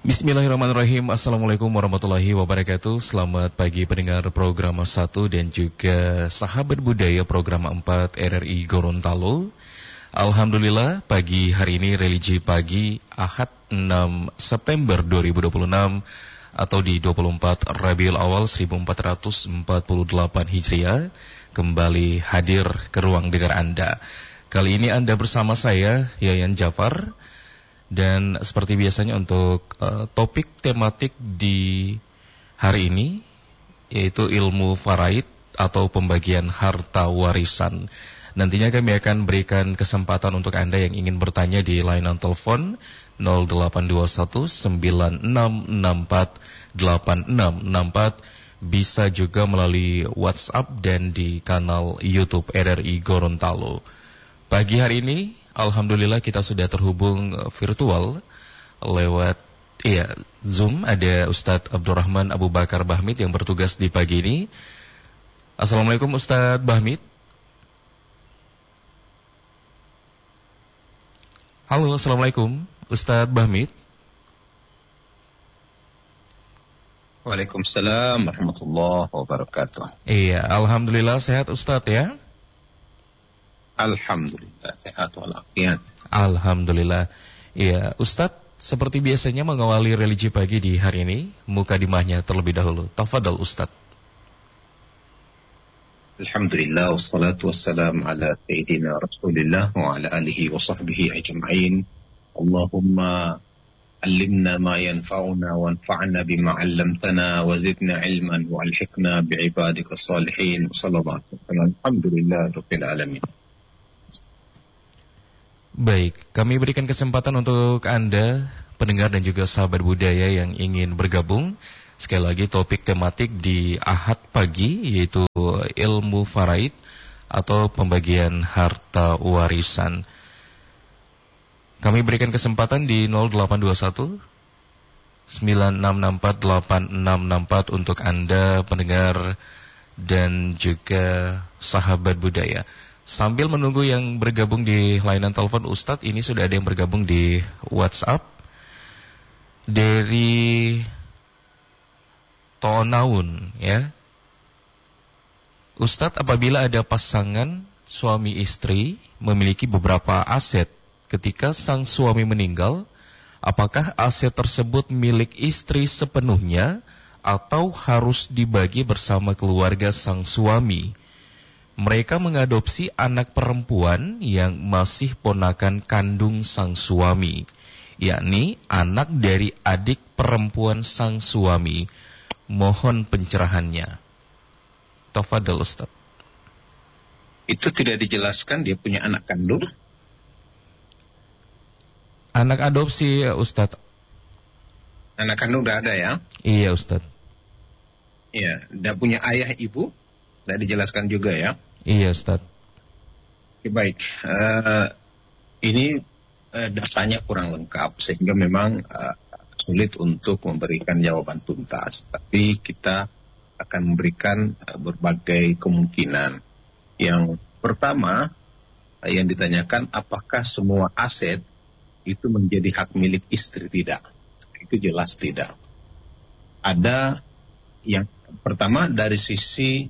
Bismillahirrahmanirrahim. Assalamualaikum warahmatullahi wabarakatuh. Selamat pagi pendengar program 1 dan juga sahabat budaya program 4 RRI Gorontalo. Alhamdulillah pagi hari ini religi pagi Ahad 6 September 2026 atau di 24 Rabiul Awal 1448 Hijriah kembali hadir ke ruang dengar Anda. Kali ini Anda bersama saya Yayan Jafar. Dan seperti biasanya untuk topik tematik di hari ini yaitu ilmu faraid atau pembagian harta warisan. Nantinya kami akan berikan kesempatan untuk Anda yang ingin bertanya di layanan telepon 0821-9664-8664, bisa juga melalui WhatsApp dan di kanal YouTube RRI Gorontalo. Pagi hari ini alhamdulillah kita sudah terhubung virtual lewat Zoom. Ada Ustadz Abdurrahman Abu Bakar Bahmid yang bertugas di pagi ini. Assalamualaikum Ustadz Bahmid. Halo, Assalamualaikum Ustadz Bahmid. Waalaikumsalam warahmatullahi wabarakatuh. Iya, alhamdulillah sehat Ustadz ya. Alhamdulillah sehat walafiat. Alhamdulillah. Iya, Ustadz seperti biasanya mengawali religi pagi di hari ini, mukadimahnya terlebih dahulu. Tafadhal Ustadz. Alhamdulillah wassalatu wassalam ala sayyidina Rasulillah wa ala alihi wa sahbihi ajma'in. Allahumma allimna ma yanfa'una wanfa'na bima 'allamtana wa zidna ilman wa alhiqna bi'ibadika salihin. Sallallahu alaihi wasallam. Alhamdulillah rabbil alamin. Baik, kami berikan kesempatan untuk Anda, pendengar dan juga sahabat budaya yang ingin bergabung. Sekali lagi topik tematik di Ahad pagi yaitu ilmu faraid atau pembagian harta warisan. Kami berikan kesempatan di 0821 9664 8664 untuk Anda pendengar dan juga sahabat budaya. Sambil menunggu yang bergabung di layanan telepon Ustadz, ini sudah ada yang bergabung di WhatsApp dari Tonaun ya. Ustadz, apabila ada pasangan suami istri memiliki beberapa aset, ketika sang suami meninggal, apakah aset tersebut milik istri sepenuhnya atau harus dibagi bersama keluarga sang suami? Mereka mengadopsi anak perempuan yang masih ponakan kandung sang suami, yakni anak dari adik perempuan sang suami. Mohon pencerahannya. Tafadhal Ustaz. Itu tidak dijelaskan dia punya anak kandung? Anak adopsi Ustaz. Anak kandung udah ada ya? Iya Ustaz. Iya, udah punya ayah ibu? Tidak dijelaskan juga ya? Iya Ustaz. Baik, ini datanya kurang lengkap sehingga memang sulit untuk memberikan jawaban tuntas. Tapi kita akan memberikan berbagai kemungkinan. Yang pertama yang ditanyakan, apakah semua aset itu menjadi hak milik istri? Tidak. Itu jelas tidak. Ada yang pertama dari sisi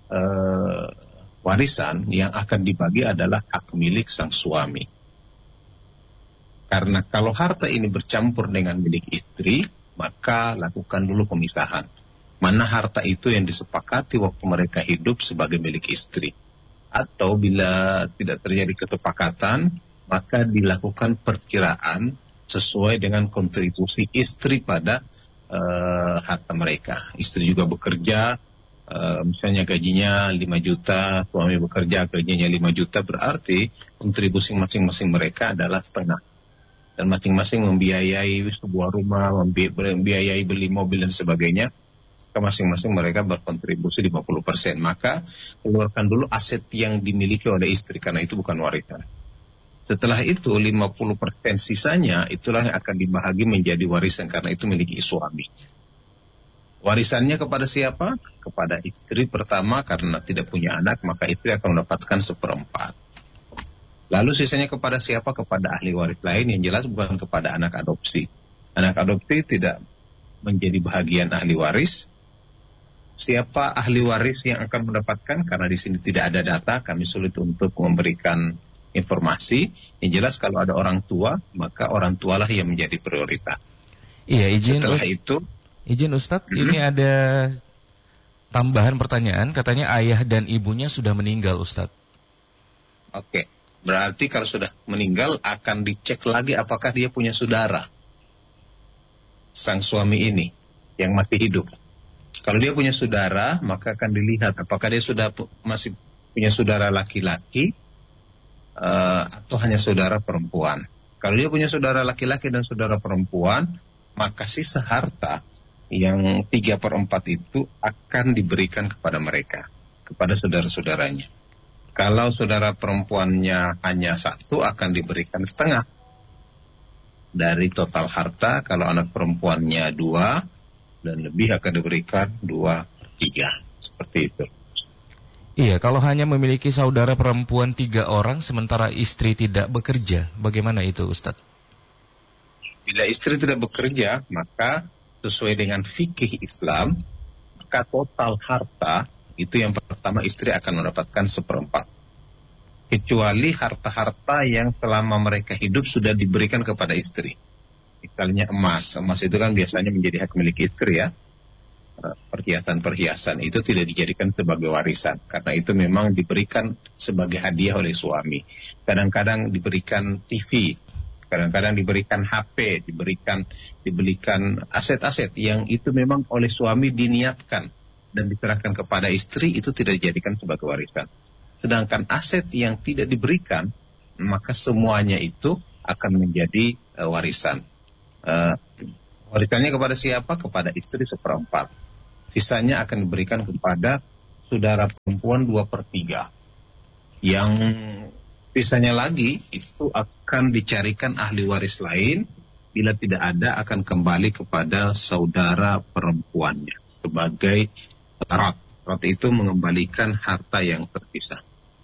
warisan yang akan dibagi adalah hak milik sang suami. Karena kalau harta ini bercampur dengan milik istri, maka lakukan dulu pemisahan. Mana harta itu yang disepakati waktu mereka hidup sebagai milik istri. Atau bila tidak terjadi kesepakatan, maka dilakukan perkiraan sesuai dengan kontribusi istri pada harta mereka. Istri juga bekerja, misalnya gajinya 5 juta, suami bekerja gajinya 5 juta, berarti kontribusi masing-masing mereka adalah setengah. Dan masing-masing membiayai sebuah rumah, membiayai beli mobil dan sebagainya. Masing-masing mereka berkontribusi 50%. Maka keluarkan dulu aset yang dimiliki oleh istri, karena itu bukan warisan. Setelah itu 50% sisanya itulah yang akan dibahagi menjadi warisan, karena itu milik suami. Warisannya kepada siapa? Kepada istri pertama, karena tidak punya anak, maka istri akan mendapatkan 1/4. Lalu sisanya kepada siapa? Kepada ahli waris lain, yang jelas bukan kepada anak adopsi. Anak adopsi tidak menjadi bahagian ahli waris. Siapa ahli waris yang akan mendapatkan? Karena di sini tidak ada data, kami sulit untuk memberikan informasi. Yang jelas kalau ada orang tua, maka orang tualah yang menjadi prioritas. Iya, izin Ustadz, ini ada tambahan pertanyaan, katanya ayah dan ibunya sudah meninggal, Ustadz. Oke, berarti kalau sudah meninggal akan dicek lagi apakah dia punya saudara, sang suami ini yang masih hidup. Kalau dia punya saudara, maka akan dilihat apakah dia masih punya saudara laki-laki atau hanya saudara perempuan. Kalau dia punya saudara laki-laki dan saudara perempuan, maka sisa harta yang 3/4 itu akan diberikan kepada mereka, kepada saudara-saudaranya. Kalau saudara perempuannya hanya 1, akan diberikan setengah dari total harta. Kalau anak perempuannya 2 dan lebih, akan diberikan 2/3. Seperti itu. Iya, kalau hanya memiliki saudara perempuan 3 orang, sementara istri tidak bekerja, bagaimana itu, Ustadz? Bila istri tidak bekerja, maka sesuai dengan fikih Islam, maka total harta itu yang pertama istri akan mendapatkan 1/4. Kecuali harta-harta yang selama mereka hidup sudah diberikan kepada istri. Misalnya emas. Emas itu kan biasanya menjadi hak milik istri ya. Perhiasan-perhiasan itu tidak dijadikan sebagai warisan. Karena itu memang diberikan sebagai hadiah oleh suami. Kadang-kadang diberikan TV. Kadang-kadang diberikan HP. Diberikan aset-aset yang itu memang oleh suami diniatkan dan diserahkan kepada istri, itu tidak dijadikan sebagai warisan. Sedangkan aset yang tidak diberikan, maka semuanya itu akan menjadi warisan. Warisannya kepada siapa? Kepada istri 1/4. Sisanya akan diberikan kepada saudara perempuan 2/3. Yang sisanya lagi itu akan dicarikan ahli waris lain. Bila tidak ada, akan kembali kepada saudara perempuannya sebagai Rat itu mengembalikan harta yang terpisah.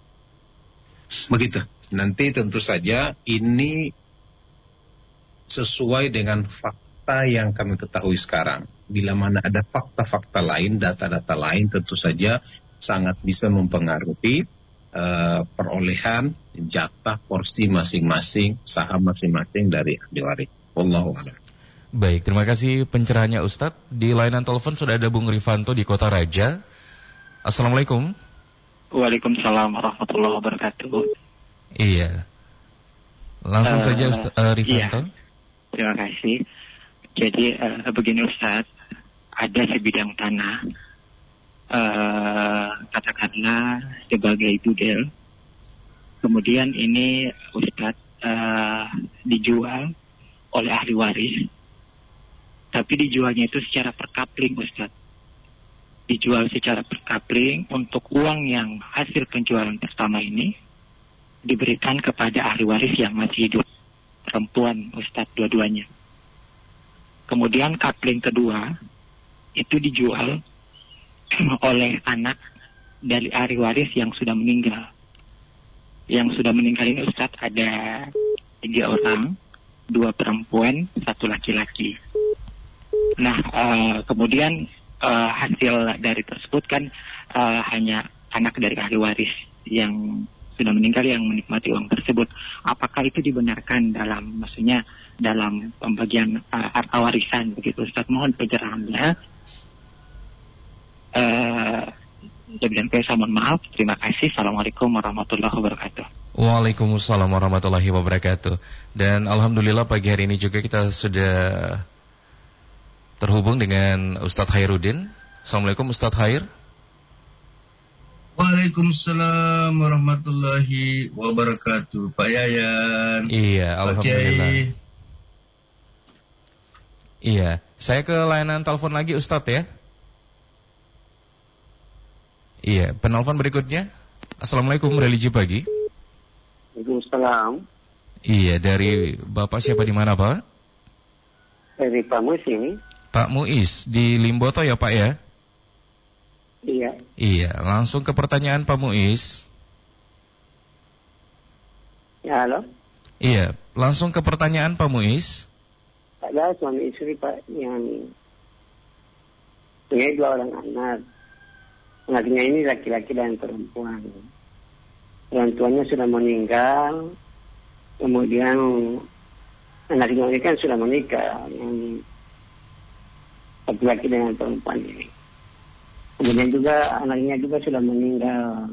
Begitu. Nanti tentu saja ini sesuai dengan fakta yang kami ketahui sekarang. Bila mana ada fakta-fakta lain, data-data lain, tentu saja sangat bisa mempengaruhi perolehan jatah porsi masing-masing, saham masing-masing dari ahli waris. Wallahu a'lam. Baik, terima kasih pencerahannya Ustadz. Di layanan telepon sudah ada Bung Rifanto di Kota Raja. Assalamualaikum. Waalaikumsalam warahmatullahi wabarakatuh. Iya. Langsung saja Rifanto. Iya. Terima kasih. Jadi begini Ustadz, ada sebidang tanah, katakanlah sebagai budel. Kemudian ini Ustadz dijual oleh ahli waris. Tapi dijualnya itu secara perkapling, Ustadz. Dijual secara perkapling untuk uang yang hasil penjualan pertama ini diberikan kepada ahli waris yang masih hidup. Perempuan, Ustadz, dua-duanya. Kemudian kapling kedua itu dijual oleh anak dari ahli waris yang sudah meninggal. Yang sudah meninggal ini, Ustadz, ada 3 orang, 2 perempuan, 1 laki-laki. Nah, kemudian hasil dari tersebut kan hanya anak dari ahli waris yang sudah meninggal yang menikmati uang tersebut. Apakah itu dibenarkan maksudnya dalam pembagian harta warisan begitu, Ustaz? Mohon pencerahannya. Demikian saya mohon maaf. Terima kasih. Assalamualaikum warahmatullahi wabarakatuh. Waalaikumsalam warahmatullahi wabarakatuh. Dan alhamdulillah pagi hari ini juga kita sudah terhubung dengan Ustadz Khairuddin. Assalamualaikum Ustadz Khair. Waalaikumsalam warahmatullahi wabarakatuh. Pak Yayan. Iya, alhamdulillah. Iya, saya ke layanan telepon lagi Ustadz ya. Iya, penelpon berikutnya. Assalamualaikum, religi pagi. Waalaikumsalam. Iya, dari Bapak siapa di mana Pak? Dari Pak Muis ini. Pak Muiz di Limboto ya Pak ya? Iya. Iya, langsung ke pertanyaan Pak Muiz. Ya, halo. Iya, langsung ke pertanyaan Pak Muiz. ada suami istri Pak yang punya 2 orang anak. Anaknya ini laki-laki dan perempuan. Orang tuanya sudah meninggal. Kemudian anaknya ini kan sudah menikah, yang laki-laki dengan perempuan ini. Kemudian juga anaknya juga sudah meninggal.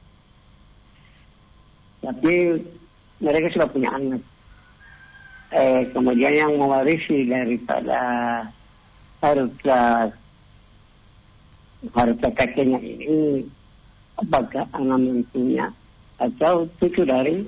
Tapi mereka sudah punya anak. Kemudian yang mewarisi daripada harta kakeknya ini, apakah anak menantunya atau cucu dari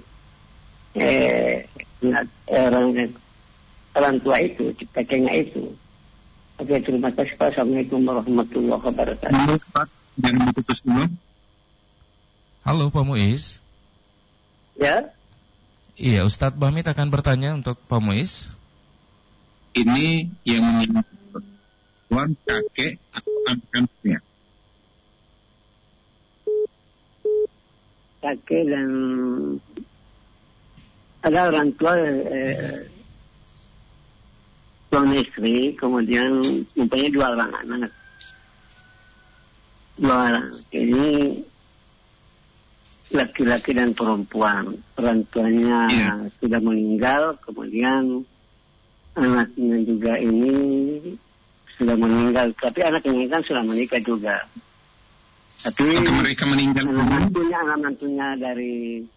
orang tua itu, kakeknya itu. Oke, terima kasih Pak. Assalamualaikum warahmatullahi wabarakatuh. Jangan diputus dulu. Halo Pak Muiz. Ya. Iya, Ustadz Bahmid akan bertanya untuk Pak Muiz. Ini yang menyebut tuan kakek atau anak-anaknya. Kakek dan ada orang tua suami istri, kemudian mempunyai 2 orang anak. 2 orang. Ini laki-laki dan perempuan. Orang tuanya sudah meninggal, kemudian anaknya juga ini sudah meninggal. Tapi anaknya kan sudah menikah juga. Tapi mereka meninggal. Anak mantunya dari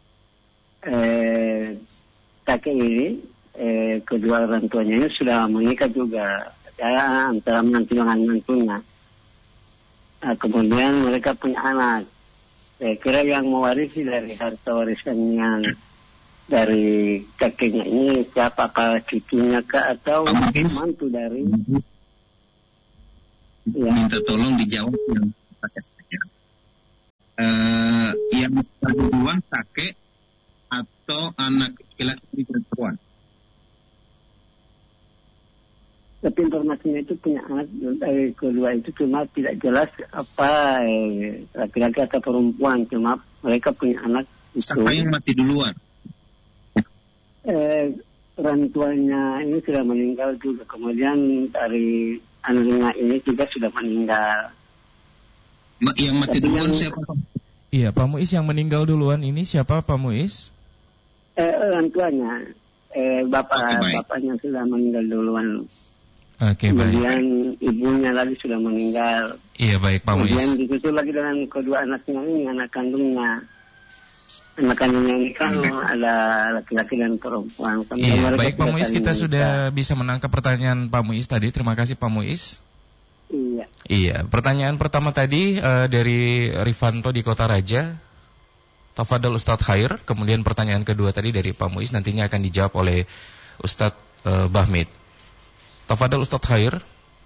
kakek ini, kedua orang tuanya ini sudah menikah juga. Antara menantu dengan mantunya. Kemudian mereka punya anak. Saya kira yang mewarisi dari harta warisannya dari kakeknya ini siapa, apa cucunya kah atau mantu dari? Minta tolong dijawab yang pakai saja. Yang duluan kakek atau anak laki-laki perempuan? Tapi informasinya itu punya anak dari kedua itu, cuma tidak jelas apa laki-laki atau perempuan, cuma mereka punya anak itu. Siapa yang mati duluan? Orang tuanya ini sudah meninggal juga, kemudian dari anaknya ini juga sudah meninggal. Yang mati duluan siapa? Iya, Pak Muiz yang meninggal duluan ini siapa Pak Muiz? Orang tuanya, bapaknya sudah meninggal duluan. Oke, kemudian baik. Ibunya lagi sudah meninggal. Iya, baik Pak Muiz. Kemudian disusul lagi dengan kedua anaknya ini, anak kandungnya. Anak kandungnya ini kan ada laki-laki dan perempuan. Iya, baik Pak Muiz, kita sudah bisa menangkap pertanyaan Pak Muiz tadi. Terima kasih Pak Muiz. Iya. Iya, pertanyaan pertama tadi dari Rifanto di Kota Raja. Tafadhol Ustadz Khair. Kemudian pertanyaan kedua tadi dari Pak Muiz nantinya akan dijawab oleh Ustadz Bahmid. Tafadhol Ustadz Khair.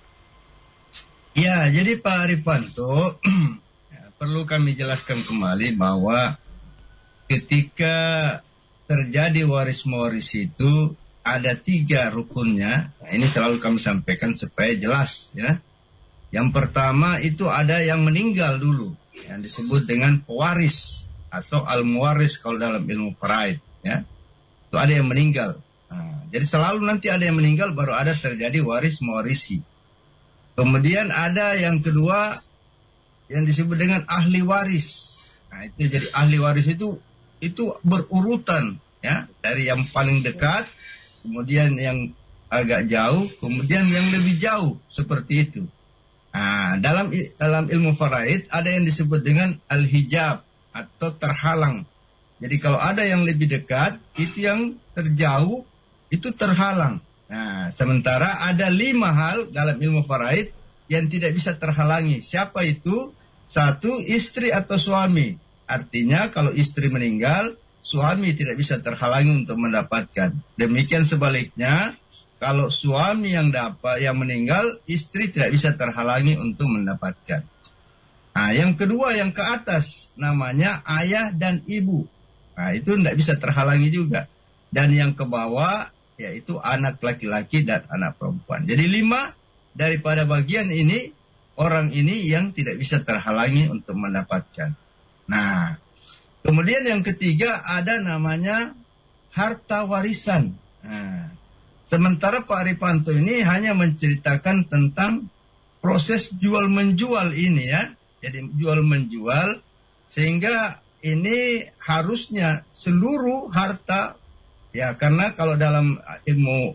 Ya, jadi Pak Rifanto, perlu kami jelaskan kembali bahwa ketika terjadi waris-mewaris itu ada 3 rukunnya. Nah, ini selalu kami sampaikan supaya jelas ya. Yang pertama itu ada yang meninggal dulu, yang disebut dengan pewaris atau al-muwaris kalau dalam ilmu faraid ya. Itu ada yang meninggal. Nah, jadi selalu nanti ada yang meninggal baru ada terjadi waris mewarisi. Kemudian ada yang kedua yang disebut dengan ahli waris. Nah, itu jadi ahli waris itu berurutan ya, dari yang paling dekat, kemudian yang agak jauh, kemudian yang lebih jauh, seperti itu. Nah, dalam ilmu faraid ada yang disebut dengan al-hijab atau terhalang. Jadi kalau ada yang lebih dekat, itu yang terjauh itu terhalang. Nah, sementara ada 5 hal dalam ilmu faraid yang tidak bisa terhalangi. Siapa itu? 1, istri atau suami. Artinya kalau istri meninggal, suami tidak bisa terhalangi untuk mendapatkan. Demikian sebaliknya, kalau suami yang meninggal, istri tidak bisa terhalangi untuk mendapatkan. Nah, yang kedua yang ke atas namanya ayah dan ibu. Nah, itu tidak bisa terhalangi juga. Dan yang ke bawah yaitu anak laki-laki dan anak perempuan. Jadi 5 daripada bagian ini, orang ini yang tidak bisa terhalangi untuk mendapatkan. Nah, kemudian yang ketiga ada namanya harta warisan. Nah, Sementara Pak Arifanto ini hanya menceritakan tentang proses jual-menjual ini ya. Jadi jual-menjual, sehingga ini harusnya seluruh harta, ya karena kalau dalam ilmu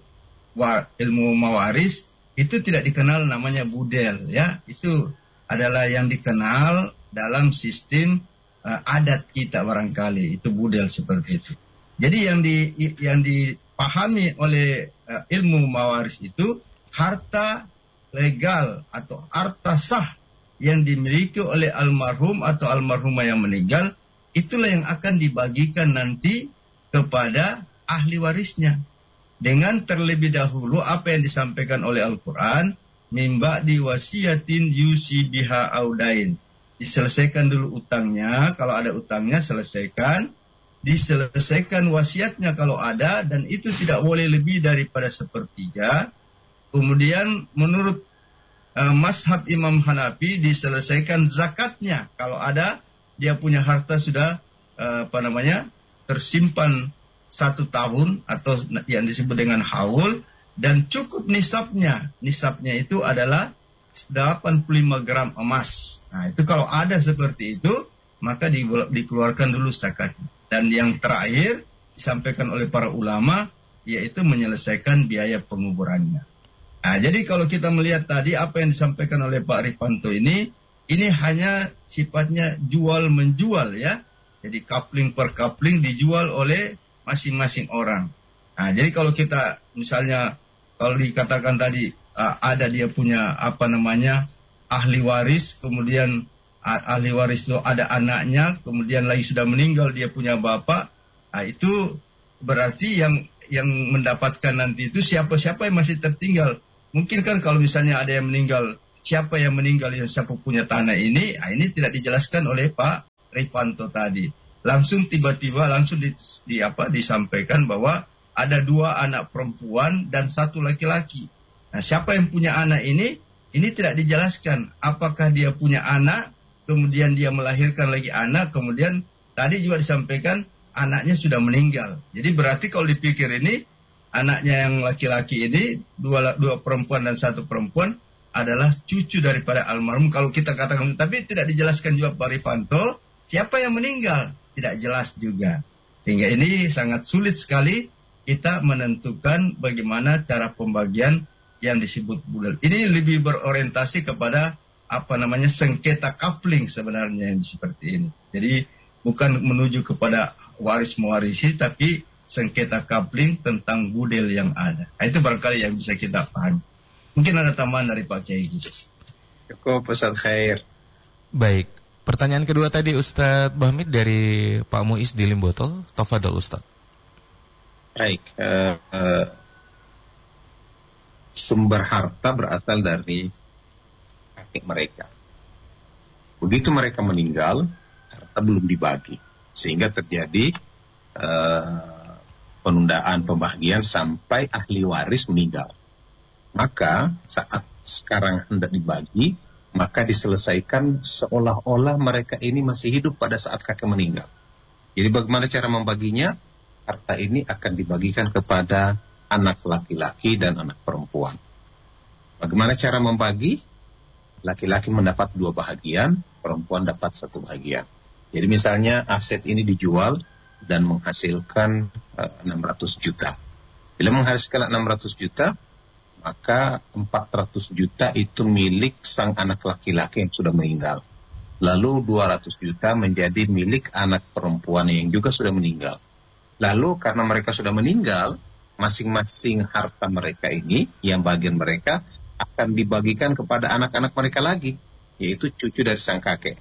mawaris itu tidak dikenal namanya budel ya. Itu adalah yang dikenal dalam sistem adat kita barangkali, itu budel seperti itu. Jadi yang dipahami oleh ilmu mawaris itu harta legal atau harta sah yang dimiliki oleh almarhum atau almarhumah yang meninggal, itulah yang akan dibagikan nanti kepada ahli warisnya. Dengan terlebih dahulu apa yang disampaikan oleh Al-Quran, mimba diwasiatin yusi biha audain. Diselesaikan dulu utangnya, kalau ada utangnya selesaikan. Diselesaikan wasiatnya kalau ada, dan itu tidak boleh lebih daripada sepertiga. Kemudian menurut mazhab Imam Hanafi diselesaikan zakatnya kalau ada, dia punya harta sudah tersimpan 1 tahun atau yang disebut dengan haul, dan cukup nisabnya. Nisabnya itu adalah 85 gram emas. Nah, itu kalau ada seperti itu, maka dikeluarkan dulu zakatnya. Dan yang terakhir disampaikan oleh para ulama, yaitu menyelesaikan biaya penguburannya. Nah, jadi kalau kita melihat tadi apa yang disampaikan oleh Pak Arifanto ini hanya sifatnya jual-menjual ya. Jadi coupling per coupling dijual oleh masing-masing orang. Nah, jadi kalau kita misalnya, kalau dikatakan tadi ada dia punya ahli waris, kemudian ahli waris itu ada anaknya, kemudian lagi sudah meninggal dia punya bapak, nah itu berarti yang mendapatkan nanti itu siapa yang masih tertinggal. Mungkin kan kalau misalnya ada yang meninggal, siapa yang meninggal, siapa punya tanah ini, nah ini tidak dijelaskan oleh Pak Arifanto tadi. Langsung tiba-tiba disampaikan bahwa ada 2 anak perempuan dan 1 laki-laki. Nah, siapa yang punya anak ini tidak dijelaskan. Apakah dia punya anak, kemudian dia melahirkan lagi anak, kemudian tadi juga disampaikan anaknya sudah meninggal. Jadi berarti kalau dipikir ini, anaknya yang laki-laki ini, 2 perempuan dan 1 perempuan adalah cucu daripada almarhum. Kalau kita katakan, tapi tidak dijelaskan juga Pak Arifanto, siapa yang meninggal? Tidak jelas juga. Sehingga ini sangat sulit sekali kita menentukan bagaimana cara pembagian yang disebut budel. Ini lebih berorientasi kepada sengketa coupling sebenarnya yang seperti ini. Jadi bukan menuju kepada waris mewarisi, tapi sengketa coupling tentang budel yang ada. Nah, itu barangkali yang bisa kita pahami. Mungkin ada tambahan dari Pak Kiai gitu. Cukup, Ustaz Khair. Baik, pertanyaan kedua tadi Ustadz Bahmid dari Pak Muiz di Limboto. Tafadhol Ustadz. Baik, sumber harta berasal dari kakek mereka. Begitu mereka meninggal, harta belum dibagi, sehingga terjadi penundaan pembagian sampai ahli waris meninggal. Maka saat sekarang hendak dibagi, maka diselesaikan seolah-olah mereka ini masih hidup pada saat kakek meninggal. Jadi bagaimana cara membaginya? Harta ini akan dibagikan kepada anak laki-laki dan anak perempuan. Bagaimana cara membagi? Laki-laki mendapat 2 bahagian, perempuan dapat 1 bahagian. Jadi misalnya aset ini dijual dan menghasilkan 600 juta. Bila menghasilkan 600 juta, maka 400 juta itu milik sang anak laki-laki yang sudah meninggal. Lalu 200 juta menjadi milik anak perempuan yang juga sudah meninggal. Lalu karena mereka sudah meninggal, masing-masing harta mereka ini, yang bagian mereka, akan dibagikan kepada anak-anak mereka lagi, yaitu cucu dari sang kakek.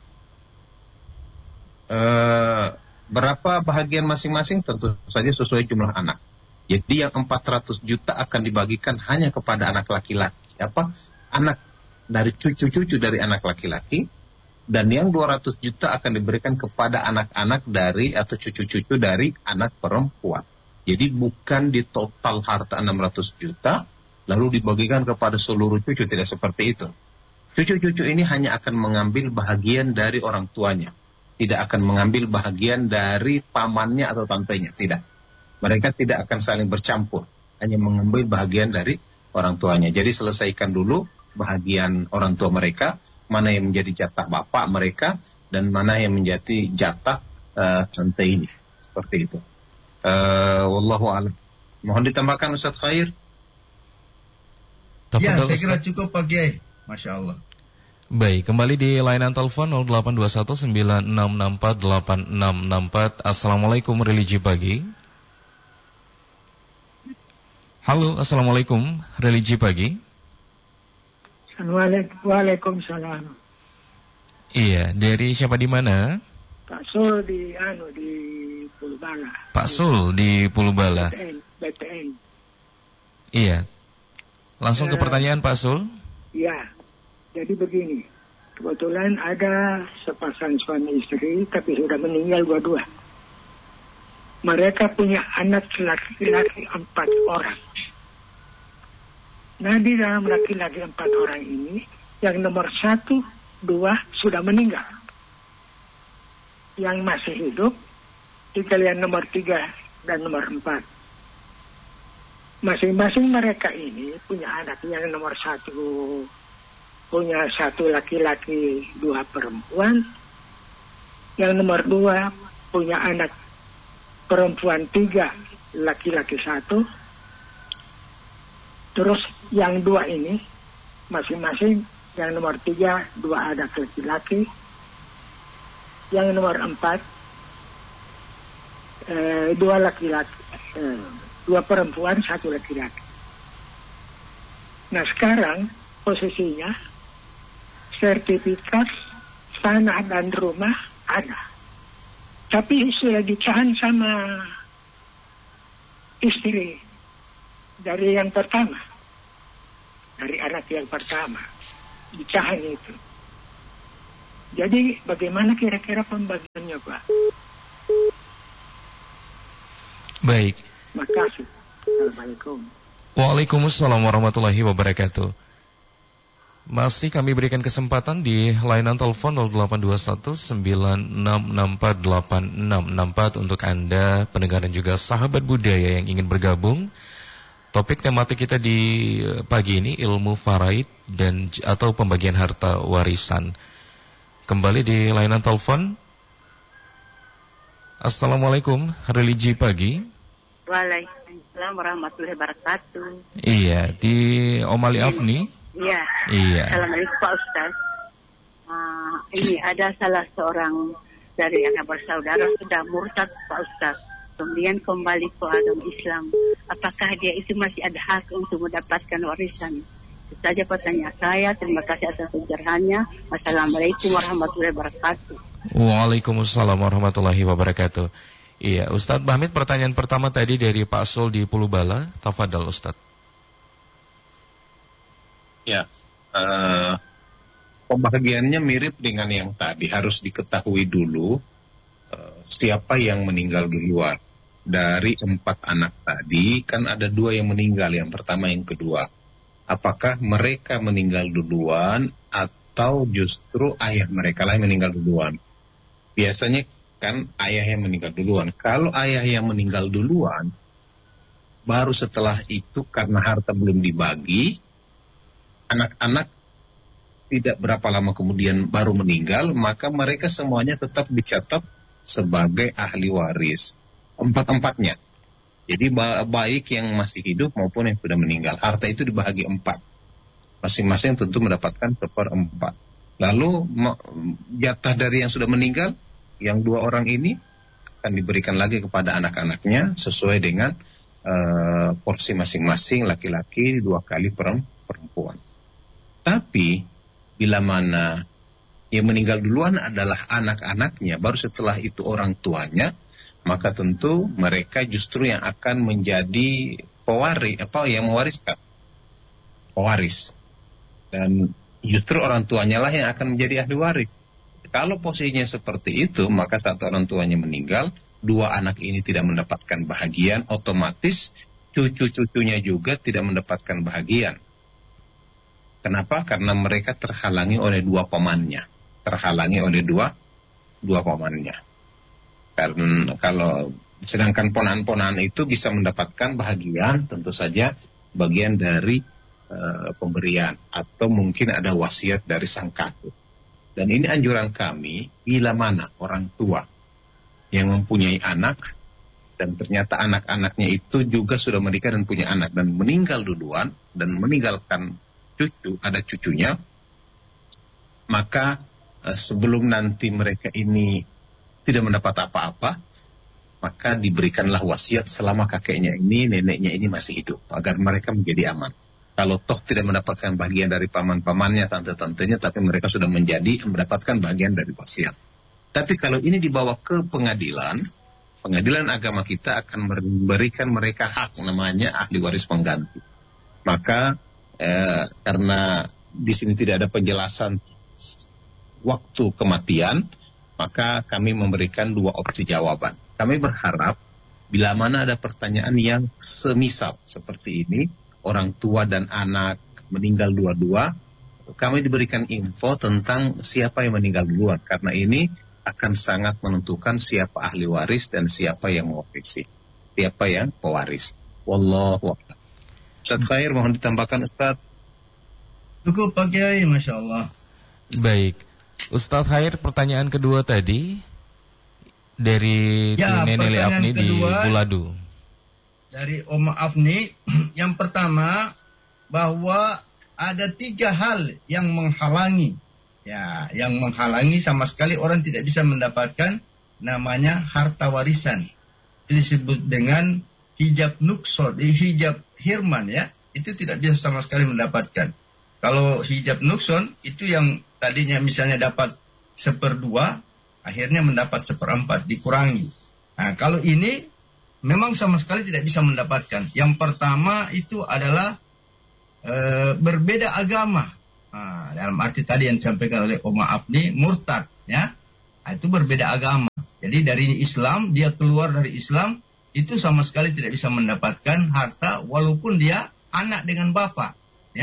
Berapa bahagian masing-masing? Tentu saja sesuai jumlah anak. Jadi yang 400 juta akan dibagikan hanya kepada anak laki-laki. Anak dari cucu-cucu dari anak laki-laki. Dan yang 200 juta akan diberikan kepada anak-anak dari atau cucu-cucu dari anak perempuan. Jadi bukan di total harta 600 juta lalu dibagikan kepada seluruh cucu, tidak seperti itu. Cucu-cucu ini hanya akan mengambil bahagian dari orang tuanya. Tidak akan mengambil bahagian dari pamannya atau tantenya, tidak. Mereka tidak akan saling bercampur. hanya mengambil bahagian dari orang tuanya. Jadi selesaikan dulu bahagian orang tua mereka, mana yang menjadi jatah bapak mereka, dan mana yang menjadi jatah tante ini. Seperti itu. Wallahu a'lam. Mohon ditambahkan Ustaz Khair. Ya, saya kira cukup Pak Kiai. Masya Allah. Baik, kembali di layanan telepon 082196648664. Assalamualaikum Religi Pagi. Halo, Assalamualaikum Religi Pagi. Waalaikumsalam. Iya, dari siapa di mana? Pak Sul di Pulubala. Pak Sul di Pulubala. BTN. Iya. Langsung ke pertanyaan Pak Sul. Ya. Jadi begini. Kebetulan ada sepasang suami istri tapi sudah meninggal dua-dua. Mereka punya anak laki-laki 4 orang. Nah, di dalam laki-laki 4 orang ini, yang nomor 1, 2 sudah meninggal. Yang masih hidup, tinggal yang nomor 3 dan nomor 4. Masing-masing mereka ini punya anak. Yang nomor 1 punya 1 laki-laki 2 perempuan. Yang nomor 2 punya anak perempuan 3, laki-laki 1. Terus yang 2 ini masing-masing, yang nomor 3 2 anak laki-laki, yang nomor 4 2 laki-laki, 2 perempuan 1 laki-laki. Nah, sekarang posisinya sertifikat tanah dan rumah ada, tapi sudah ditahan sama istri dari yang pertama, dari anak yang pertama, ditahan itu. Jadi bagaimana kira-kira pembagiannya, Pak? Baik. Makasih. Assalamualaikum. Waalaikumsalam warahmatullahi wabarakatuh. Masih kami berikan kesempatan di layanan telepon 082196648664 untuk Anda pendengar dan juga sahabat budaya yang ingin bergabung. Topik tematik kita di pagi ini ilmu faraid dan atau pembagian harta warisan. Kembali di layanan telepon. Assalamualaikum, Religi Pagi. Waalaikumsalam warahmatullahi wabarakatuh. Iya, di Omali Afni. Iya. Iya. Assalamualaikum Pak Ustaz. Ini ada salah seorang dari anak bersaudara sudah murtad Pak Ustaz. Kemudian kembali ke agama Islam. Apakah dia itu masih ada hak untuk mendapatkan warisan? Itu saja pertanyaan saya. Terima kasih atas pencerahannya. Wassalamualaikum warahmatullahi wabarakatuh. Waalaikumsalam warahmatullahi wabarakatuh. Iya, Ustadz Bahmid, pertanyaan pertama tadi dari Pak Sul di Pulubala. Tafadhal Ustadz. Ya, pembagiannya mirip dengan yang tadi. Harus diketahui dulu siapa yang meninggal duluan. Dari 4 anak tadi, kan ada 2 yang meninggal, yang pertama yang kedua. Apakah mereka meninggal duluan atau justru ayah mereka lah yang meninggal duluan? Biasanya kan ayah yang meninggal duluan. Kalau ayah yang meninggal duluan, baru setelah itu karena harta belum dibagi, anak-anak tidak berapa lama kemudian baru meninggal, maka mereka semuanya tetap dicatat sebagai ahli waris. 4-empatnya. Jadi baik yang masih hidup maupun yang sudah meninggal. Harta itu dibagi 4. Masing-masing tentu mendapatkan 1/4. Lalu jatah dari yang sudah meninggal, yang 2 orang ini akan diberikan lagi kepada anak-anaknya sesuai dengan porsi masing-masing, laki-laki 2 kali perempuan. Tapi bila mana yang meninggal duluan adalah anak-anaknya, baru setelah itu orang tuanya, maka tentu mereka justru yang akan menjadi yang mewariskan, pewaris. Dan justru orang tuanya lah yang akan menjadi ahli waris. Kalau posisinya seperti itu, maka saat orang tuanya meninggal, 2 anak ini tidak mendapatkan bahagian, otomatis cucu-cucunya juga tidak mendapatkan bahagian. Kenapa? Karena mereka terhalangi oleh 2 pamannya. Terhalangi oleh dua pamannya. Karena kalau Sedangkan ponakan-ponakan itu bisa mendapatkan bahagian, tentu saja bagian dari pemberian, atau mungkin ada wasiat dari sang kakek. Dan ini anjuran kami, bila mana orang tua yang mempunyai anak, dan ternyata anak-anaknya itu juga sudah menikah dan punya anak, dan meninggal duluan, dan meninggalkan cucu, ada cucunya, maka sebelum nanti mereka ini tidak mendapat apa-apa, maka diberikanlah wasiat selama kakeknya ini, neneknya ini masih hidup, agar mereka menjadi aman. Kalau toh tidak mendapatkan bagian dari paman-pamannya, tante-tantenya, tapi mereka sudah mendapatkan bagian dari wasiat. Tapi kalau ini dibawa ke pengadilan agama kita akan memberikan mereka hak, namanya ahli waris pengganti. Maka karena di sini tidak ada penjelasan waktu kematian, maka kami memberikan 2 opsi jawaban. Kami berharap bila mana ada pertanyaan yang semisal seperti ini, orang tua dan anak meninggal dua-dua, kami diberikan info tentang siapa yang meninggal duluan, karena ini akan sangat menentukan siapa ahli waris dan siapa yang mewarisi, siapa yang pewaris. Wallahu a'lam. Ustaz Khair, mohon ditambahkan Ustaz. Cukup Pak Kiai, Masya Allah. Baik, Ustaz Khair, pertanyaan kedua tadi dari Nenek Afni di Buladu. Dari Oma Afni, yang pertama bahwa ada 3 hal yang menghalangi, yang menghalangi sama sekali orang tidak bisa mendapatkan namanya harta warisan. Itu disebut dengan hijab nuksor, hijab hirman itu tidak bisa sama sekali mendapatkan. Kalau hijab nukson itu yang tadinya misalnya dapat 1/2, akhirnya mendapat 1/4, dikurangi. Nah, kalau ini memang sama sekali tidak bisa mendapatkan. Yang pertama itu adalah berbeda agama. Nah, dalam arti tadi yang disampaikan oleh Oma Afni, murtad, itu berbeda agama. Jadi dari Islam, dia keluar dari Islam, itu sama sekali tidak bisa mendapatkan harta walaupun dia anak dengan bapak.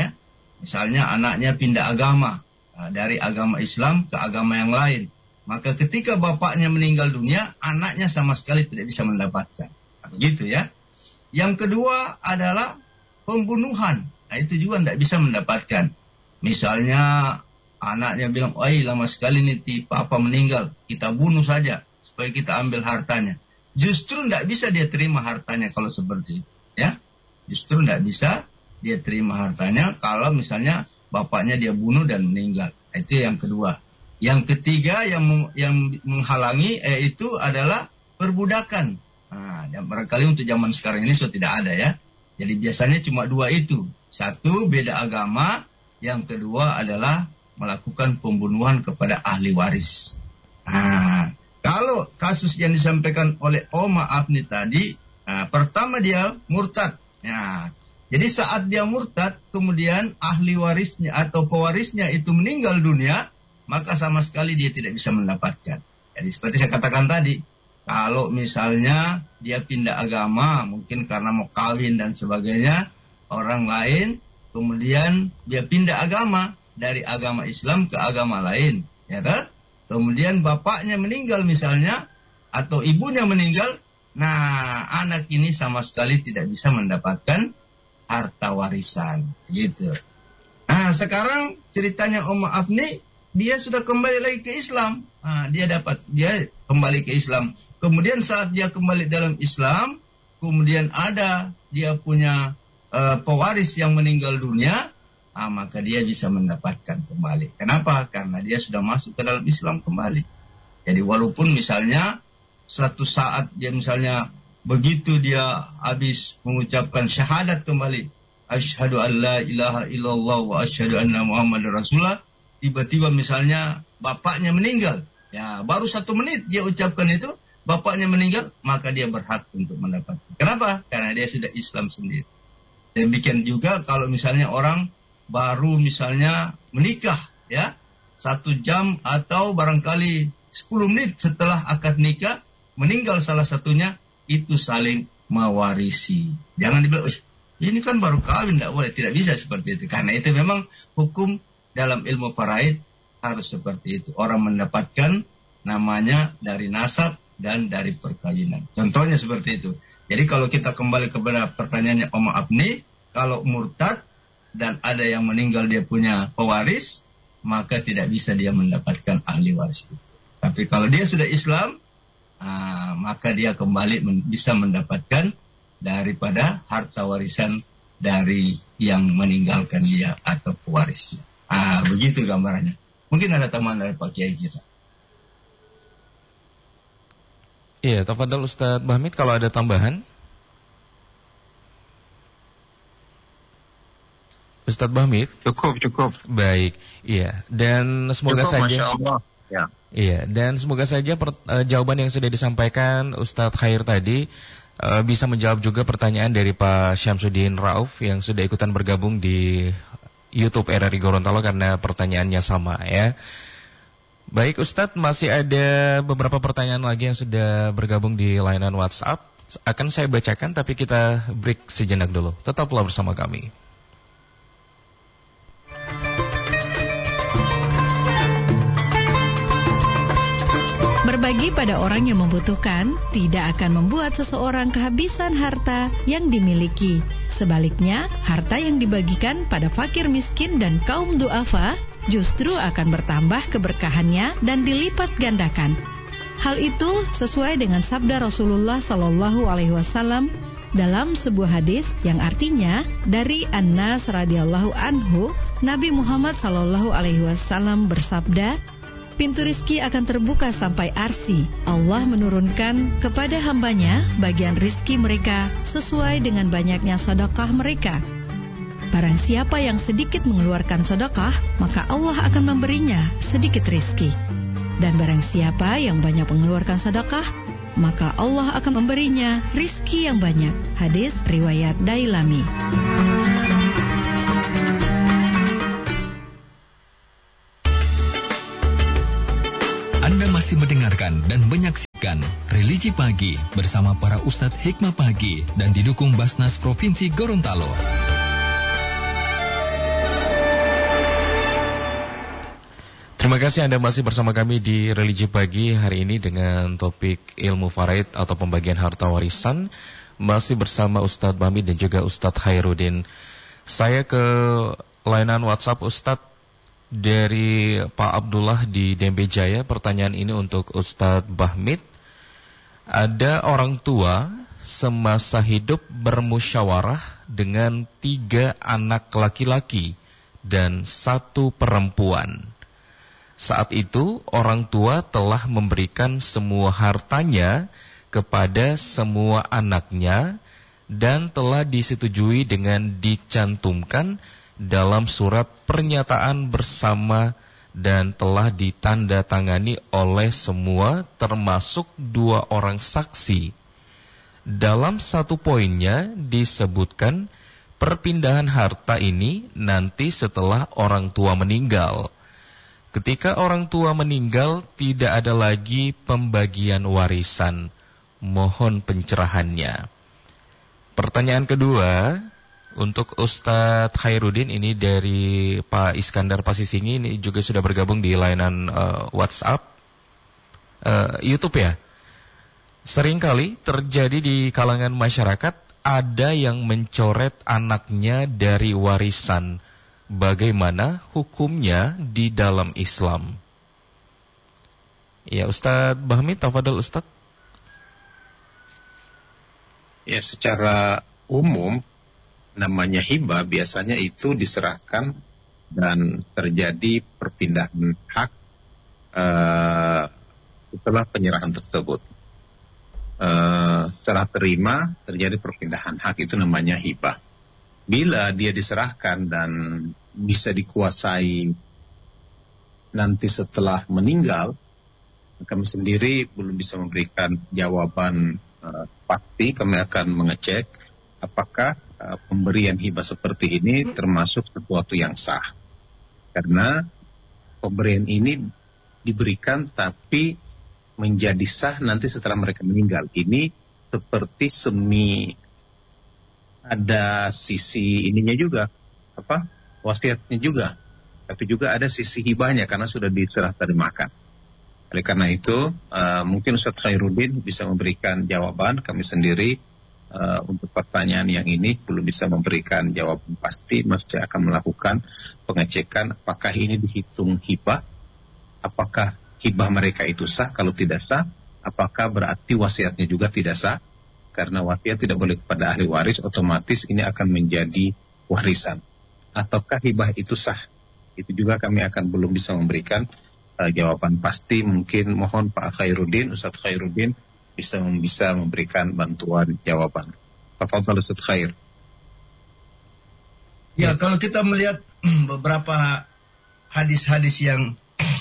Misalnya anaknya pindah agama, dari agama Islam ke agama yang lain. Maka ketika bapaknya meninggal dunia, anaknya sama sekali tidak bisa mendapatkan. Begitu ya. Yang kedua adalah pembunuhan. Nah, itu juga tidak bisa mendapatkan. Misalnya anaknya bilang, lama sekali nih papa meninggal, kita bunuh saja supaya kita ambil hartanya. Justru tidak bisa dia terima hartanya kalau seperti itu. Justru tidak bisa dia terima hartanya kalau misalnya bapaknya dia bunuh dan meninggal. Itu yang kedua. Yang ketiga yang menghalangi itu adalah perbudakan. Nah, dan barangkali untuk zaman sekarang ini sudah tidak ada Jadi biasanya cuma 2 itu. Satu, beda agama. Yang kedua adalah melakukan pembunuhan kepada ahli waris. Nah, kalau kasus yang disampaikan oleh Oma Afni tadi, pertama dia murtad. Jadi saat dia murtad, kemudian ahli warisnya atau pewarisnya itu meninggal dunia, maka sama sekali dia tidak bisa mendapatkan. Jadi seperti saya katakan tadi, kalau misalnya dia pindah agama, mungkin karena mau kawin dan sebagainya, orang lain, kemudian dia pindah agama dari agama Islam ke agama lain, kemudian bapaknya meninggal misalnya, atau ibunya meninggal, nah anak ini sama sekali tidak bisa mendapatkan harta warisan, gitu. Nah sekarang ceritanya Om Afni, dia sudah kembali lagi ke Islam, dia kembali ke Islam. Kemudian saat dia kembali dalam Islam, kemudian ada dia punya pewaris yang meninggal dunia, maka dia bisa mendapatkan kembali. Kenapa? Karena dia sudah masuk ke dalam Islam kembali. Jadi walaupun misalnya suatu saat dia misalnya begitu dia habis mengucapkan syahadat kembali, asyhadu an la ilaha illallah wa asyhadu anna muhammadar rasulullah, tiba-tiba misalnya bapaknya meninggal, baru 1 menit dia ucapkan itu, bapaknya meninggal, maka dia berhak untuk mendapat. Kenapa? Karena dia sudah Islam sendiri. Demikian juga kalau misalnya orang baru misalnya menikah, 1 jam atau barangkali 10 menit setelah akad nikah, meninggal salah satunya, itu saling mewarisi. Jangan dibilang, ini kan baru kawin, tidak boleh. Tidak bisa seperti itu. Karena itu memang hukum dalam ilmu faraid harus seperti itu. Orang mendapatkan namanya dari nasab, dan dari perkawinan. Contohnya seperti itu. Jadi kalau kita kembali kepada pertanyaannya Om Abni, kalau murtad dan ada yang meninggal dia punya pewaris, maka tidak bisa dia mendapatkan ahli waris itu. Tapi kalau dia sudah Islam, maka dia kembali bisa mendapatkan daripada harta warisan dari yang meninggalkan dia atau pewarisnya. Begitu gambarannya. Mungkin ada tambahan dari Pak Kiai kita. Iya, tafadhol Ustadz Bahmid kalau ada tambahan. Ustadz Bahmid? Cukup. Baik, iya. Dan semoga cukup, saja. Masya Allah. Ya. Iya, dan semoga saja jawaban yang sudah disampaikan Ustadz Khair tadi bisa menjawab juga pertanyaan dari Pak Syamsuddin Rauf yang sudah ikutan bergabung di YouTube RRI Gorontalo karena pertanyaannya sama ya. Baik Ustadz, masih ada beberapa pertanyaan lagi yang sudah bergabung di layanan WhatsApp. Akan saya bacakan tapi kita break sejenak dulu. Tetaplah bersama kami. Berbagi pada orang yang membutuhkan tidak akan membuat seseorang kehabisan harta yang dimiliki. Sebaliknya, harta yang dibagikan pada fakir miskin dan kaum du'afa justru akan bertambah keberkahannya dan dilipat gandakan. Hal itu sesuai dengan sabda Rasulullah SAW dalam sebuah hadis yang artinya dari Anas radhiyallahu anhu, Nabi Muhammad SAW bersabda, pintu rizki akan terbuka sampai arsi. Allah menurunkan kepada hambanya bagian rizki mereka sesuai dengan banyaknya sedekah mereka. Barang siapa yang sedikit mengeluarkan sedekah, maka Allah akan memberinya sedikit rizki. Dan barang siapa yang banyak mengeluarkan sedekah, maka Allah akan memberinya rizki yang banyak. Hadis riwayat Dailami. Anda masih mendengarkan dan menyaksikan Religi Pagi bersama para Ustadz Hikmah Pagi dan didukung Basnas Provinsi Gorontalo. Terima kasih Anda masih bersama kami di Religi Pagi hari ini dengan topik ilmu faraid atau pembagian harta warisan. Masih bersama Ustadz Bahmid dan juga Ustadz Khairuddin. Saya ke layanan WhatsApp Ustadz dari Pak Abdullah di Dembe Jaya. Pertanyaan ini untuk Ustadz Bahmid. Ada orang tua semasa hidup bermusyawarah dengan 3 anak laki-laki dan 1 perempuan. Saat itu orang tua telah memberikan semua hartanya kepada semua anaknya dan telah disetujui dengan dicantumkan dalam surat pernyataan bersama dan telah ditandatangani oleh semua termasuk 2 orang saksi. Dalam 1 poinnya disebutkan perpindahan harta ini nanti setelah orang tua meninggal. Ketika orang tua meninggal, tidak ada lagi pembagian warisan. Mohon pencerahannya. Pertanyaan kedua, untuk Ustadz Khairuddin, ini dari Pak Iskandar Pasisingi, ini juga sudah bergabung di layanan WhatsApp, YouTube ya. Seringkali terjadi di kalangan masyarakat, ada yang mencoret anaknya dari warisan. Bagaimana hukumnya di dalam Islam? Ya, Ustadz Bahmid, tafadhol Ustadz. Ya, secara umum namanya hibah biasanya itu diserahkan dan terjadi perpindahan hak setelah penyerahan tersebut. Setelah terima terjadi perpindahan hak, itu namanya hibah. Bila dia diserahkan dan bisa dikuasai nanti setelah meninggal, kami sendiri belum bisa memberikan jawaban pasti. Kami akan mengecek apakah pemberian hibah seperti ini termasuk sesuatu yang sah. Karena pemberian ini diberikan tapi menjadi sah nanti setelah mereka meninggal. Ini seperti semi ada sisi ininya juga, wasiatnya juga, tapi juga ada sisi hibahnya karena sudah diserah terimakan. Oleh karena itu, mungkin Ustaz Khairuddin bisa memberikan jawaban. Kami sendiri untuk pertanyaan yang ini belum bisa memberikan jawaban pasti. Masih akan melakukan pengecekan apakah ini dihitung hibah, apakah hibah mereka itu sah. Kalau tidak sah, apakah berarti wasiatnya juga tidak sah? Karena wasiat tidak boleh kepada ahli waris, otomatis ini akan menjadi warisan. Ataukah hibah itu sah? Itu juga kami akan belum bisa memberikan jawaban pasti. Mungkin mohon Pak Khairuddin, Ustaz Khairuddin bisa memberikan bantuan jawaban. Tafadhal Ustaz Khair. Ya, kalau kita melihat beberapa hadis-hadis yang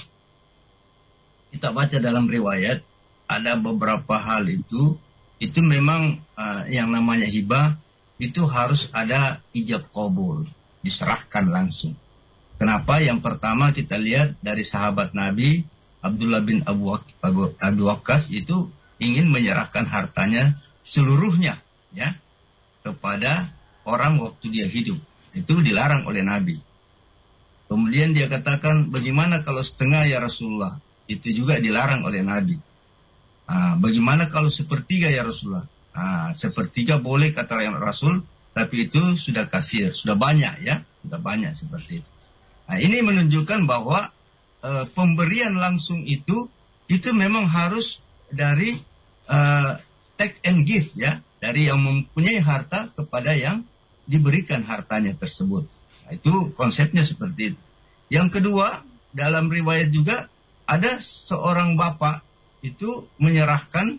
kita baca dalam riwayat, ada beberapa hal itu memang yang namanya hibah itu harus ada ijab qabul, diserahkan langsung. Kenapa? Yang pertama kita lihat dari sahabat Nabi Abdullah bin Abu Waqqas itu ingin menyerahkan hartanya seluruhnya ya kepada orang waktu dia hidup. Itu dilarang oleh Nabi. Kemudian dia katakan, bagaimana kalau setengah ya Rasulullah? Itu juga dilarang oleh Nabi. Bagaimana kalau sepertiga ya Rasulullah? Sepertiga boleh kata Rasul, tapi itu sudah kasir, sudah banyak ya, sudah banyak seperti itu. Ini menunjukkan bahwa pemberian langsung itu memang harus dari take and give ya, dari yang mempunyai harta kepada yang diberikan hartanya tersebut. Itu konsepnya seperti itu. Yang kedua, dalam riwayat juga ada seorang bapak itu menyerahkan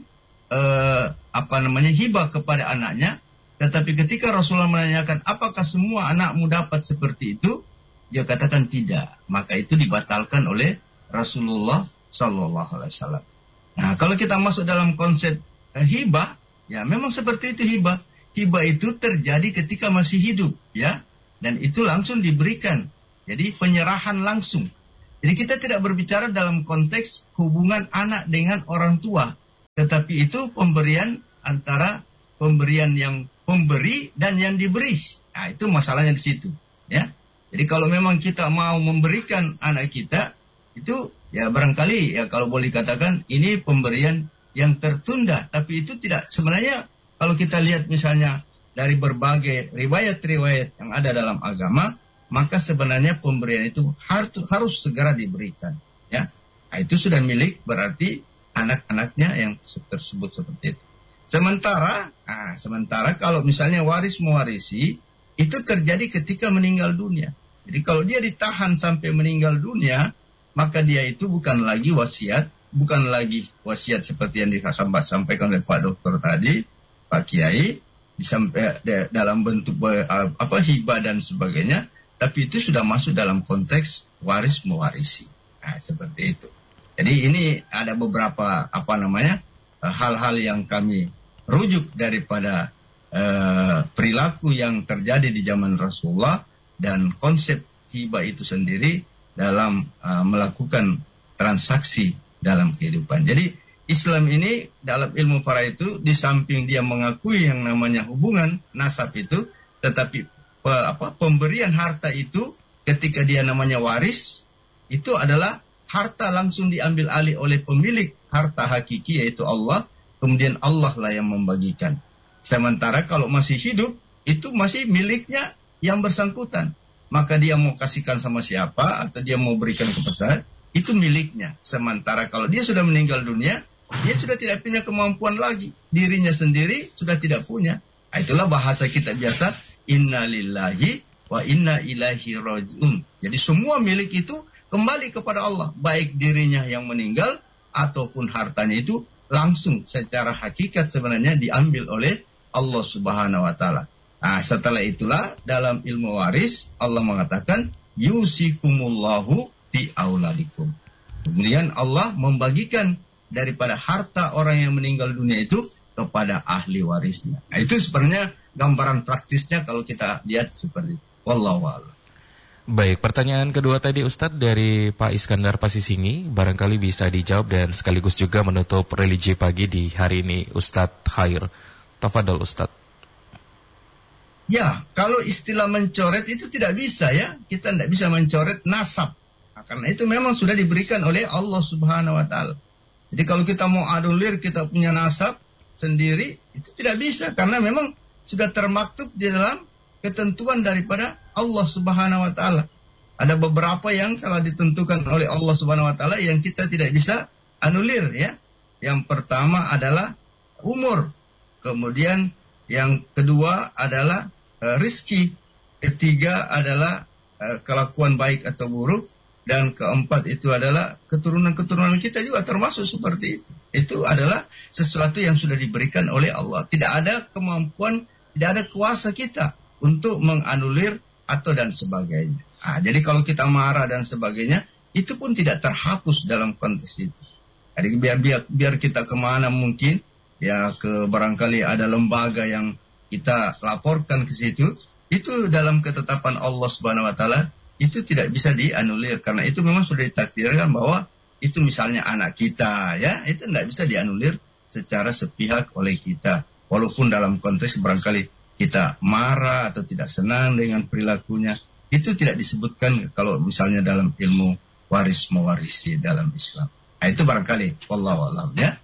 hibah kepada anaknya, tetapi ketika Rasulullah menanyakan apakah semua anakmu dapat seperti itu, dia katakan tidak. Maka itu dibatalkan oleh Rasulullah Sallallahu Alaihi Wasallam. Nah, kalau kita masuk dalam konsep hibah, ya memang seperti itu hibah. Hibah itu terjadi ketika masih hidup, ya, dan itu langsung diberikan. Jadi penyerahan langsung. Jadi kita tidak berbicara dalam konteks hubungan anak dengan orang tua, tetapi itu pemberian antara pemberian yang pemberi dan yang diberi. Nah, itu masalahnya di situ, ya. Jadi kalau memang kita mau memberikan anak kita, itu ya barangkali ya kalau boleh katakan ini pemberian yang tertunda, tapi itu tidak sebenarnya kalau kita lihat misalnya dari berbagai riwayat-riwayat yang ada dalam agama, maka sebenarnya pemberian itu harus segera diberikan, ya. Nah, itu sudah milik berarti anak-anaknya yang tersebut seperti itu. Sementara kalau misalnya waris mewarisi itu terjadi ketika meninggal dunia. Jadi kalau dia ditahan sampai meninggal dunia, maka dia itu bukan lagi wasiat seperti yang disampaikan oleh Pak Dokter tadi, Pak Kiai, dalam bentuk hibah dan sebagainya, tapi itu sudah masuk dalam konteks waris mewarisi. Nah, seperti itu. Jadi ini ada beberapa hal-hal yang kami rujuk daripada perilaku yang terjadi di zaman Rasulullah dan konsep hibah itu sendiri dalam melakukan transaksi dalam kehidupan. Jadi Islam ini dalam ilmu faraid itu di samping dia mengakui yang namanya hubungan nasab itu, tetapi pemberian harta itu ketika dia namanya waris itu adalah harta langsung diambil alih oleh pemilik harta hakiki yaitu Allah, kemudian Allah lah yang membagikan. Sementara kalau masih hidup itu masih miliknya yang bersangkutan, maka dia mau kasihkan sama siapa atau dia mau berikan kepada saya, itu miliknya. Sementara kalau dia sudah meninggal dunia, dia sudah tidak punya kemampuan lagi, dirinya sendiri sudah tidak punya. Nah, itulah bahasa kita biasa, inna lillahi wa inna ilaihi rajiun. Jadi semua milik itu kembali kepada Allah, baik dirinya yang meninggal ataupun hartanya itu langsung secara hakikat sebenarnya diambil oleh Allah Subhanahu wa taala. Nah, setelah itulah dalam ilmu waris Allah mengatakan yusikumullahu fi auladikum. Kemudian Allah membagikan daripada harta orang yang meninggal dunia itu kepada ahli warisnya. Nah, itu sebenarnya gambaran praktisnya kalau kita lihat seperti itu. Wallahu a'lam. Baik, pertanyaan kedua tadi Ustadz dari Pak Iskandar Pasisingi, barangkali bisa dijawab dan sekaligus juga menutup religi pagi di hari ini Ustadz Khair. Tafadhol Ustadz. Ya, kalau istilah mencoret itu tidak bisa ya. Kita tidak bisa mencoret nasab. Nah, karena itu memang sudah diberikan oleh Allah Subhanahu wa taala. Jadi kalau kita mau anulir kita punya nasab sendiri, itu tidak bisa karena memang sudah termaktub di dalam ketentuan daripada Allah Subhanahu wa taala. Ada beberapa yang telah ditentukan oleh Allah Subhanahu wa taala yang kita tidak bisa anulir ya. Yang pertama adalah umur. Kemudian yang kedua adalah rizki. Ketiga adalah kelakuan baik atau buruk. Dan keempat itu adalah keturunan-keturunan kita juga termasuk seperti itu. Itu adalah sesuatu yang sudah diberikan oleh Allah. Tidak ada kemampuan, tidak ada kuasa kita untuk menganulir atau dan sebagainya. Nah, jadi kalau kita marah dan sebagainya, itu pun tidak terhapus dalam konteks itu. Jadi biar kita kemana mungkin, ya ke barangkali ada lembaga yang kita laporkan ke situ, itu dalam ketetapan Allah Subhanahu wa taala itu tidak bisa dianulir karena itu memang sudah ditakdirkan bahwa itu misalnya anak kita ya, itu tidak bisa dianulir secara sepihak oleh kita. Walaupun dalam konteks barangkali kita marah atau tidak senang dengan perilakunya, itu tidak disebutkan kalau misalnya dalam ilmu waris mewarisi dalam Islam. Nah, itu barangkali wallahu a'lam ya.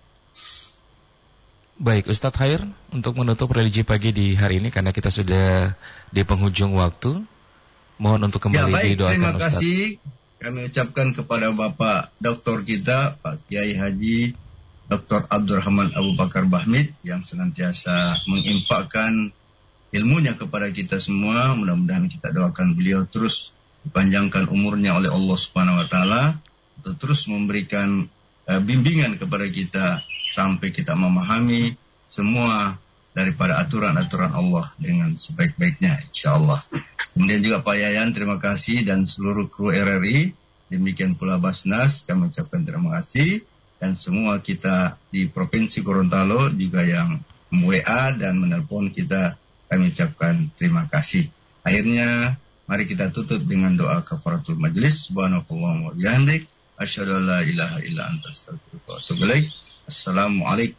Baik, Ustadz Khair, untuk menutup religi pagi di hari ini karena kita sudah di penghujung waktu, mohon untuk kembali didoakan terima Ustadz. kasih. Kami ucapkan kepada Bapak Doktor kita, Pak Kiai Haji Dr. Abdurrahman Abu Bakar Bahmid yang senantiasa menginfakkan ilmunya kepada kita semua. Mudah-mudahan kita doakan beliau terus dipanjangkan umurnya oleh Allah Subhanahu wa taala untuk terus memberikan bimbingan kepada kita sampai kita memahami semua daripada aturan-aturan Allah dengan sebaik-baiknya insyaallah. Kemudian juga Pak Yayan terima kasih dan seluruh kru RRI, demikian pula Basnas kami ucapkan terima kasih dan semua kita di Provinsi Gorontalo juga yang WA dan menelpon kita kami ucapkan terima kasih. Akhirnya mari kita tutup dengan doa kafaratul majlis. Subhanallah wa bihamdik asyhadu an la ilaha illa anta astaghfiruka wa atubu ilaik. Assalamualaikum